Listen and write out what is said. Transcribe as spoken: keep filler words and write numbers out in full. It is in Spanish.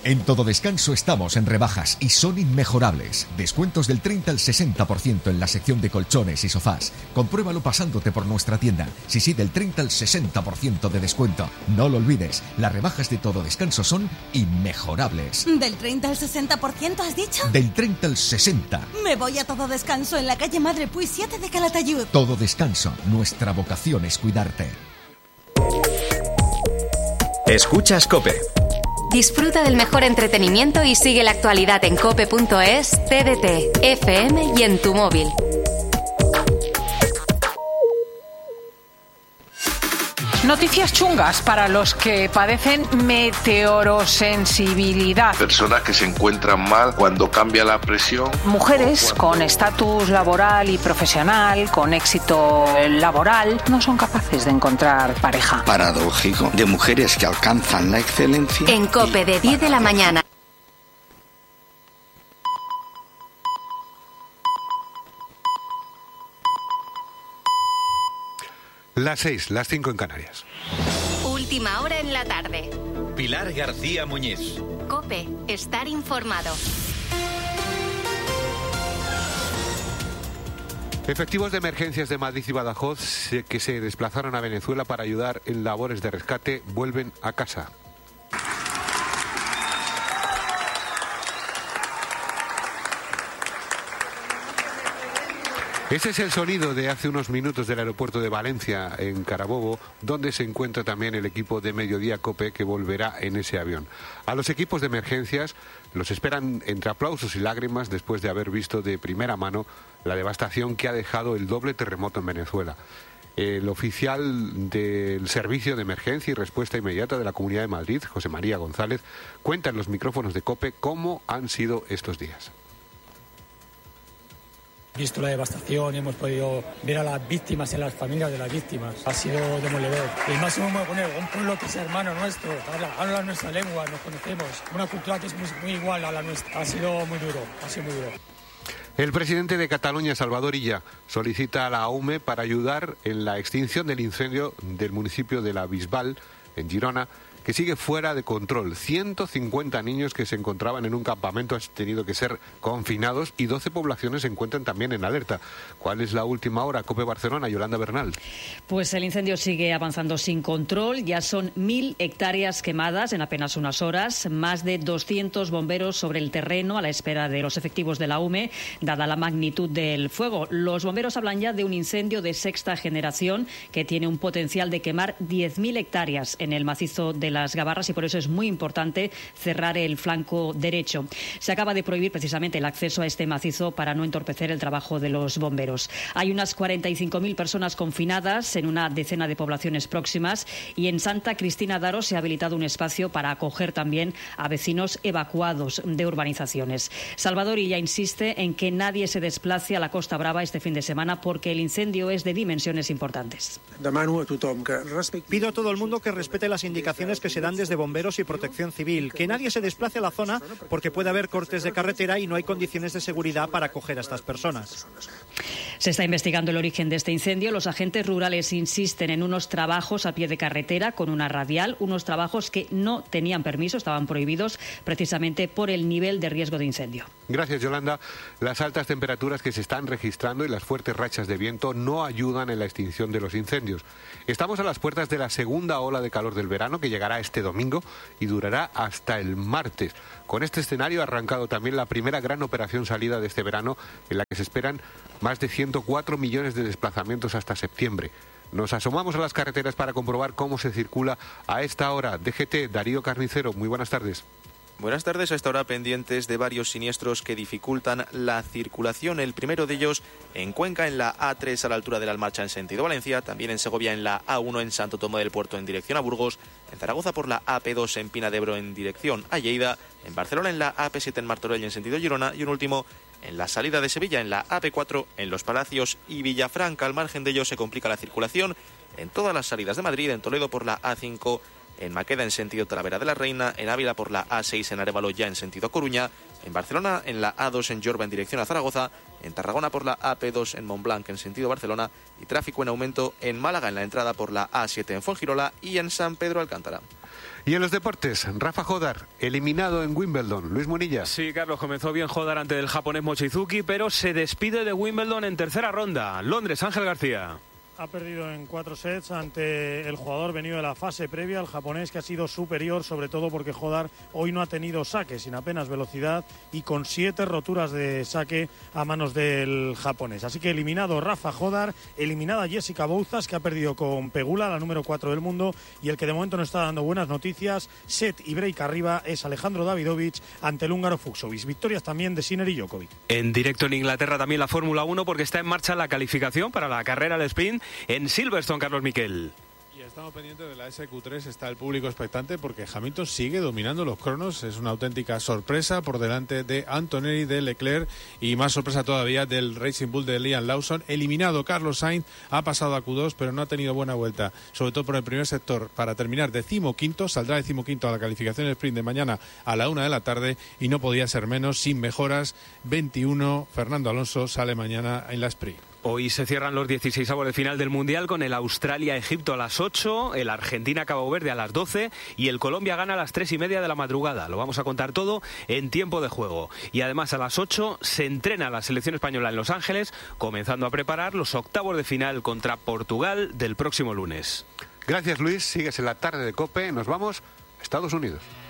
En Todo Descanso estamos en rebajas y son inmejorables. Descuentos del treinta al sesenta por ciento en la sección de colchones y sofás. Compruébalo pasándote por nuestra tienda. Sí, sí, del treinta al sesenta por ciento de descuento. No lo olvides, las rebajas de Todo Descanso son inmejorables. ¿Del treinta al sesenta por ciento has dicho? Del treinta al sesenta por ciento. Me voy a Todo Descanso en la calle Madre Puy siete de Calatayud. Todo Descanso, nuestra vocación es cuidarte. Escuchas COPE. Disfruta del mejor entretenimiento y sigue la actualidad en cope punto es, T D T, F M y en tu móvil. Noticias chungas para los que padecen meteorosensibilidad. Personas que se encuentran mal cuando cambia la presión. Mujeres con estatus laboral y profesional, con éxito laboral, no son capaces de encontrar pareja. Paradójico, de mujeres que alcanzan la excelencia. En COPE de diez de la mañana. Las seis, las cinco en Canarias. Última hora en la tarde. Pilar García Muñiz. COPE, estar informado. Efectivos de emergencias de Madrid y Badajoz que se desplazaron a Venezuela para ayudar en labores de rescate vuelven a casa. Ese es el sonido de hace unos minutos del aeropuerto de Valencia, en Carabobo, donde se encuentra también el equipo de Mediodía COPE que volverá en ese avión. A los equipos de emergencias los esperan entre aplausos y lágrimas después de haber visto de primera mano la devastación que ha dejado el doble terremoto en Venezuela. El oficial del Servicio de Emergencia y Respuesta Inmediata de la Comunidad de Madrid, José María González, cuenta en los micrófonos de COPE cómo han sido estos días. Visto la devastación, hemos podido ver a las víctimas y a las familias de las víctimas. Ha sido demoledor. El máximo me poner un pueblo que es hermano nuestro, habla, habla nuestra lengua, nos conocemos. Una cultura que es muy, muy igual a la nuestra. Ha sido muy duro, ha sido muy duro. El presidente de Cataluña, Salvador Illa, solicita a la A U M E para ayudar en la extinción del incendio del municipio de la Bisbal, en Girona, que sigue fuera de control. ciento cincuenta niños que se encontraban en un campamento han tenido que ser confinados y doce poblaciones se encuentran también en alerta. ¿Cuál es la última hora? COPE Barcelona, Yolanda Bernal. Pues el incendio sigue avanzando sin control. Ya son mil hectáreas quemadas en apenas unas horas. Más de doscientos bomberos sobre el terreno a la espera de los efectivos de la U M E, dada la magnitud del fuego. Los bomberos hablan ya de un incendio de sexta generación que tiene un potencial de quemar diez mil hectáreas en el macizo de las Gabarras y por eso es muy importante cerrar el flanco derecho. Se acaba de prohibir precisamente el acceso a este macizo para no entorpecer el trabajo de los bomberos. Hay unas cuarenta y cinco mil personas confinadas en una decena de poblaciones próximas y en Santa Cristina d'Aro se ha habilitado un espacio para acoger también a vecinos evacuados de urbanizaciones. Salvador Illa insiste en que nadie se desplace a la Costa Brava este fin de semana porque el incendio es de dimensiones importantes. Pido a todo el mundo que respete las indicaciones que se dan desde bomberos y protección civil, que nadie se desplace a la zona porque puede haber cortes de carretera y no hay condiciones de seguridad para acoger a estas personas. Se está investigando el origen de este incendio. Los agentes rurales insisten en unos trabajos a pie de carretera con una radial, unos trabajos que no tenían permiso, estaban prohibidos precisamente por el nivel de riesgo de incendio. Gracias, Yolanda. Las altas temperaturas que se están registrando y las fuertes rachas de viento no ayudan en la extinción de los incendios. Estamos a las puertas de la segunda ola de calor del verano que llegará este domingo y durará hasta el martes. Con este escenario ha arrancado también la primera gran operación salida de este verano en la que se esperan más de ciento cuatro millones de desplazamientos hasta septiembre. Nos asomamos a las carreteras para comprobar cómo se circula a esta hora. D G T, Darío Carnicero, muy buenas tardes. Buenas tardes. A esta hora pendientes de varios siniestros que dificultan la circulación. El primero de ellos en Cuenca, en la A tres a la altura de la Almarcha en sentido Valencia. También en Segovia en la A uno en Santo Tomé del Puerto en dirección a Burgos. En Zaragoza por la A P dos en Pina de Ebro en dirección a Lleida. En Barcelona en la A P siete en Martorell en sentido Girona. Y un último en la salida de Sevilla en la A P cuatro en Los Palacios y Villafranca. Al margen de ello se complica la circulación en todas las salidas de Madrid. En Toledo por la A cinco. En Maqueda en sentido Talavera de la Reina, en Ávila por la A seis en Arévalo ya en sentido Coruña, en Barcelona en la A dos en Jorba en dirección a Zaragoza, en Tarragona por la A P dos en Montblanc en sentido Barcelona y tráfico en aumento en Málaga en la entrada por la A siete en Fuengirola y en San Pedro Alcántara. Y en los deportes, Rafa Jodar, eliminado en Wimbledon. Luis Munilla. Sí, Carlos, comenzó bien Jodar ante el japonés Mochizuki, pero se despide de Wimbledon en tercera ronda. Londres, Ángel García. Ha perdido en cuatro sets ante el jugador venido de la fase previa, el japonés, que ha sido superior, sobre todo porque Jodar hoy no ha tenido saque, sin apenas velocidad y con siete roturas de saque a manos del japonés. Así que eliminado Rafa Jodar, eliminada Jessica Bouzas, que ha perdido con Pegula, la número cuatro del mundo, y el que de momento no está dando buenas noticias, set y break arriba, es Alejandro Davidovich ante el húngaro Fucsovics. Victorias también de Sinner y Djokovic. En directo en Inglaterra también la Fórmula uno, porque está en marcha la calificación para la carrera al sprint en Silverstone, Carlos Miquel. Y estamos pendientes de la ese cu tres, está el público expectante porque Hamilton sigue dominando los cronos, es una auténtica sorpresa por delante de Antonelli, de Leclerc y más sorpresa todavía del Racing Bull de Liam Lawson. Eliminado Carlos Sainz, ha pasado a cu dos pero no ha tenido buena vuelta, sobre todo por el primer sector, para terminar decimoquinto, saldrá decimoquinto a la calificación del sprint de mañana a la una de la tarde y no podía ser menos, sin mejoras, veintiuno, Fernando Alonso sale mañana en la sprint. Hoy se cierran los dieciseisavos de final del Mundial con el Australia-Egipto a las ocho, el Argentina-Cabo Verde a las doce y el Colombia-Ghana a las tres y media de la madrugada. Lo vamos a contar todo en tiempo de juego. Y además a las ocho se entrena la selección española en Los Ángeles, comenzando a preparar los octavos de final contra Portugal del próximo lunes. Gracias, Luis. Sigues en la tarde de COPE. Nos vamos a Estados Unidos.